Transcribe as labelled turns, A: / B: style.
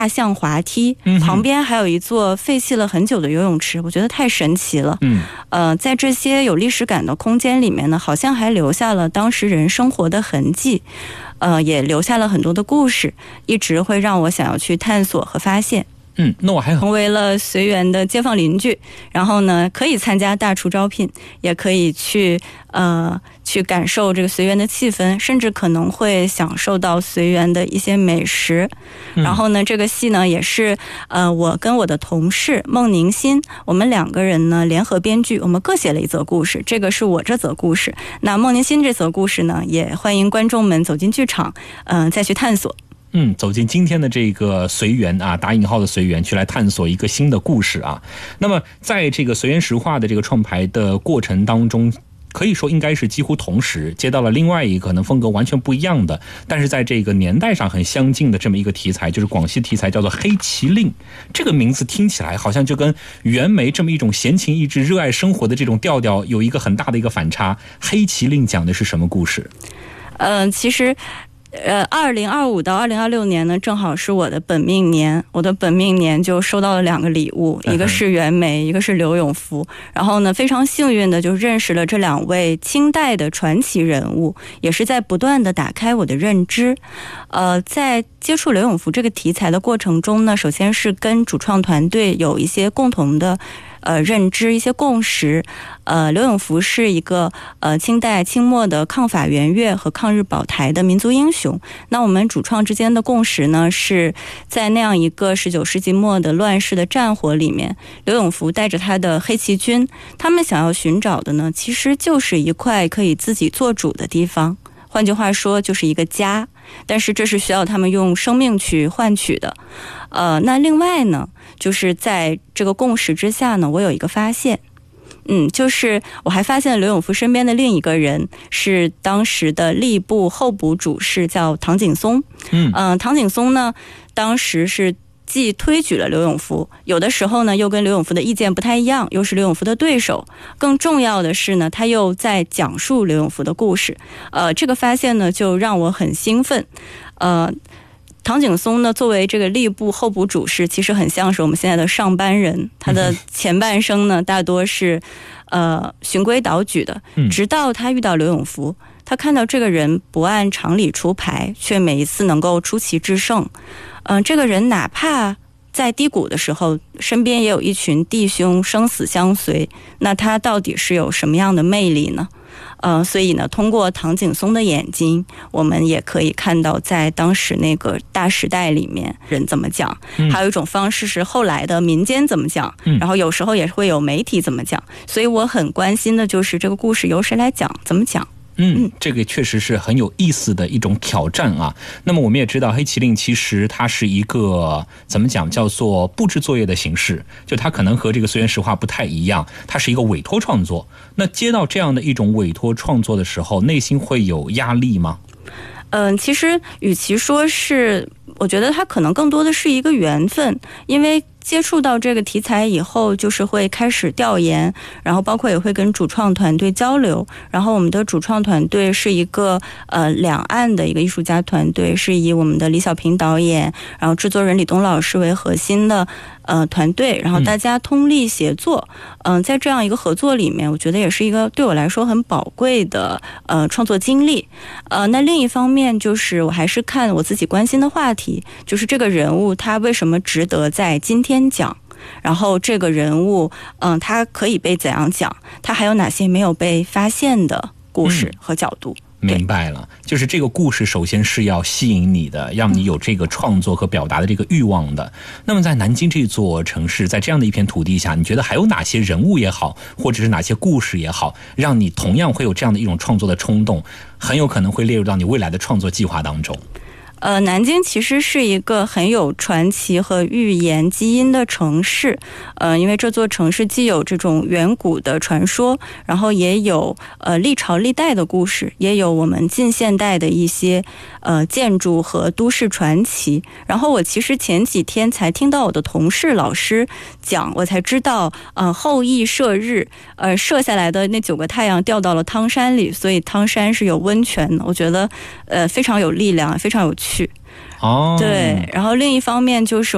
A: 大象滑梯，旁边还有一座废弃了很久的游泳池，我觉得太神奇了。在这些有历史感的空间里面呢，好像还留下了当时人生活的痕迹，也留下了很多的故事，一直会让我想要去探索和发现。
B: 那我还
A: 成为了随园的街坊邻居，然后呢，可以参加大厨招聘，也可以去感受这个随园的气氛，甚至可能会享受到随园的一些美食。然后呢，这个戏呢也是我跟我的同事孟宁欣，我们2个人呢联合编剧，我们各写了一则故事，这个是我这则故事。那孟宁欣这则故事呢，也欢迎观众们走进剧场，再去探索。
B: 走进今天的这个随园啊，打引号的随园，去来探索一个新的故事啊。那么在这个随园石化的这个创排的过程当中，可以说应该是几乎同时接到了另外一个可能风格完全不一样的，但是在这个年代上很相近的这么一个题材，就是广西题材，叫做黑麒麟。这个名字听起来好像就跟袁枚这么一种闲情逸致、热爱生活的这种调调有一个很大的一个反差。黑麒麟讲的是什么故事？
A: 其实2025到2026年呢，正好是我的本命年。我的本命年就收到了2个礼物，一个是袁枚，一个是刘永福。然后呢，非常幸运的就认识了这2位清代的传奇人物，也是在不断的打开我的认知。在接触刘永福这个题材的过程中呢，首先是跟主创团队有一些共同的认知，一些共识。刘永福是一个清代清末的抗法援越和抗日保台的民族英雄。那我们主创之间的共识呢，是在那样一个19世纪末的乱世的战火里面，刘永福带着他的黑旗军，他们想要寻找的呢，其实就是一块可以自己做主的地方，换句话说就是一个家，但是这是需要他们用生命去换取的。那另外呢，就是在这个共识之下呢，我有一个发现，就是我还发现刘永福身边的另一个人是当时的吏部候补主事，叫唐景崧。唐景崧呢，当时是既推举了刘永福，有的时候呢又跟刘永福的意见不太一样，又是刘永福的对手。更重要的是呢，他又在讲述刘永福的故事。这个发现呢就让我很兴奋。唐景崧呢，作为这个吏部候补主事，其实很像是我们现在的上班人。他的前半生呢，大多是循规蹈矩的，直到他遇到刘永福，他看到这个人不按常理出牌，却每一次能够出奇制胜。这个人哪怕在低谷的时候，身边也有一群弟兄生死相随，那他到底是有什么样的魅力呢？所以呢，通过唐景崧的眼睛，我们也可以看到在当时那个大时代里面人怎么讲，还有一种方式是后来的民间怎么讲，然后有时候也会有媒体怎么讲。所以我很关心的就是这个故事由谁来讲，怎么讲。
B: 这个确实是很有意思的一种挑战啊。那么我们也知道黑麒麟其实它是一个怎么讲，叫做布置作业的形式，就它可能和这个随园石化不太一样，它是一个委托创作。那接到这样的一种委托创作的时候，内心会有压力吗？
A: 其实与其说是，我觉得它可能更多的是一个缘分，因为接触到这个题材以后，就是会开始调研，然后包括也会跟主创团队交流。然后我们的主创团队是一个两岸的一个艺术家团队，是以我们的李小平导演，然后制作人李东老师为核心的团队，然后大家通力协作。在这样一个合作里面，我觉得也是一个对我来说很宝贵的创作经历。那另一方面就是我还是看我自己关心的话题，就是这个人物他为什么值得在今天讲，然后这个人物他可以被怎样讲，他还有哪些没有被发现的故事和角度。
B: 明白了，就是这个故事首先是要吸引你的，让你有这个创作和表达的这个欲望的。那么在南京这座城市，在这样的一片土地下，你觉得还有哪些人物也好，或者是哪些故事也好，让你同样会有这样的一种创作的冲动，很有可能会列入到你未来的创作计划当中？
A: 南京其实是一个很有传奇和寓言基因的城市，因为这座城市既有这种远古的传说，然后也有历朝历代的故事，也有我们近现代的一些建筑和都市传奇。然后我其实前几天才听到我的同事老师讲，我才知道后羿射日，射下来的那9个太阳掉到了汤山里，所以汤山是有温泉的。我觉得非常有力量，非常有趣。对，然后另一方面就是